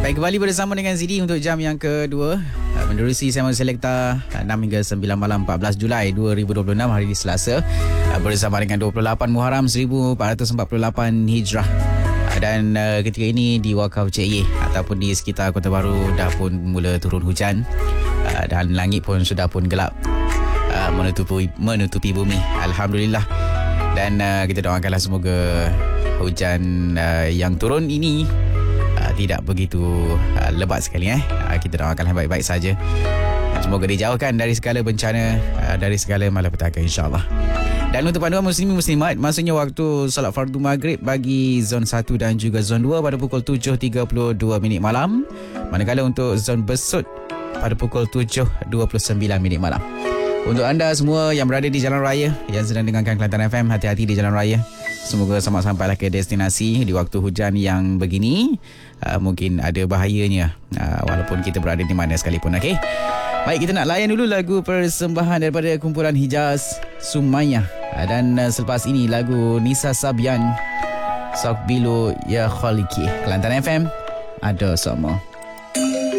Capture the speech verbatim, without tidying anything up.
Baik, kembali bersama dengan Zidi untuk jam yang kedua. Menerusi Sembang Selekta enam hingga sembilan malam empat belas Julai dua ribu dua puluh enam, hari Selasa, bersama dengan dua puluh lapan Muharram seribu empat ratus empat puluh lapan Hijrah. Dan uh, ketika ini di Wakaf Cik Ye ataupun di sekitar Kota Baru dah pun mula turun hujan, uh, dan langit pun sudah pun gelap, uh, menutupi menutupi bumi. Alhamdulillah. Dan uh, kita doakanlah semoga hujan uh, yang turun ini uh, tidak begitu uh, lebat sekali eh. Uh, kita doakanlah baik-baik saja. Dan semoga dijauhkan dari segala bencana, uh, dari segala malapetaka, insya-Allah. Dan untuk panduan muslimin muslimat, maksudnya waktu solat fardu maghrib bagi zon satu dan juga zon dua pada pukul tujuh tiga puluh dua minit malam. Manakala untuk zon Besut pada pukul tujuh dua puluh sembilan minit malam. Untuk anda semua yang berada di jalan raya, yang sedang dengarkan Kelantan F M, hati-hati di jalan raya. Semoga selamat sampailah ke destinasi di waktu hujan yang begini. Uh, mungkin ada bahayanya, uh, walaupun kita berada di mana sekalipun. Okey. Baik, kita nak layan dulu lagu persembahan daripada kumpulan Hijaz Sumayyah. Dan uh, selepas ini lagu Nisa Sabian, Sok Bilu Ya Khaliki. Kelantan F M, ada semua.